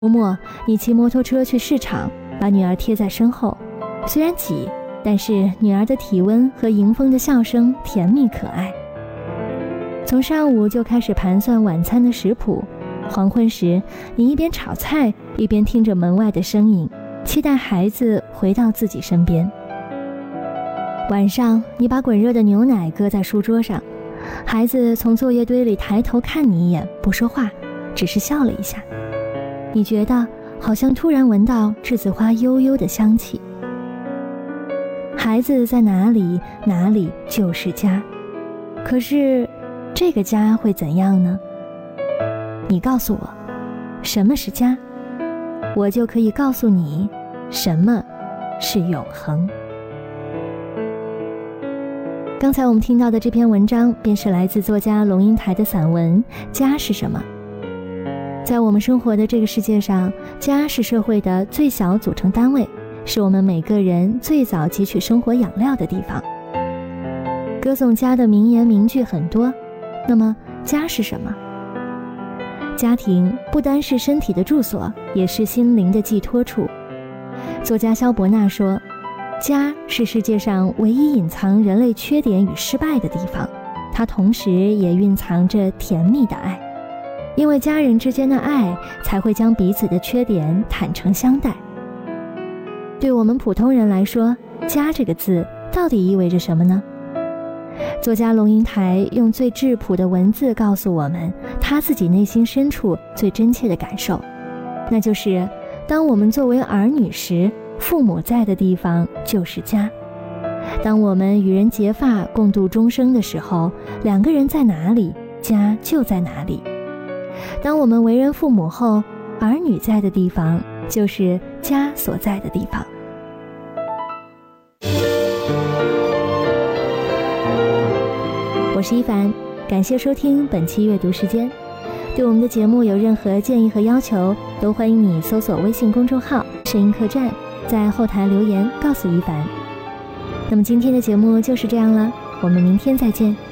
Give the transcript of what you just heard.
周末你骑摩托车去市场，把女儿贴在身后，虽然挤，但是女儿的体温和迎风的笑声甜蜜可爱。从上午就开始盘算晚餐的食谱，黄昏时你一边炒菜一边听着门外的声音，期待孩子回到自己身边。晚上你把滚热的牛奶搁在书桌上，孩子从作业堆里抬头看你一眼，不说话，只是笑了一下。你觉得好像突然闻到栀子花悠悠的香气。孩子在哪里，哪里就是家。可是这个家会怎样呢？你告诉我什么是家，我就可以告诉你什么是永恒。刚才我们听到的这篇文章便是来自作家龙应台的散文《家是什么》。在我们生活的这个世界上，家是社会的最小组成单位，是我们每个人最早汲取生活养料的地方。歌颂家的名言名句很多，那么家是什么？家庭不单是身体的住所，也是心灵的寄托处。作家萧伯纳说，家是世界上唯一隐藏人类缺点与失败的地方，它同时也蕴藏着甜蜜的爱。因为家人之间的爱，才会将彼此的缺点坦诚相待。对我们普通人来说，家这个字到底意味着什么呢？作家龙应台用最质朴的文字告诉我们他自己内心深处最真切的感受，那就是当我们作为儿女时，父母在的地方就是家。当我们与人结发共度终生的时候，两个人在哪里，家就在哪里。当我们为人父母后，儿女在的地方就是家所在的地方。我是一凡，感谢收听本期阅读时间。对我们的节目有任何建议和要求，都欢迎你搜索微信公众号声音客栈，在后台留言告诉一凡。那么今天的节目就是这样了，我们明天再见。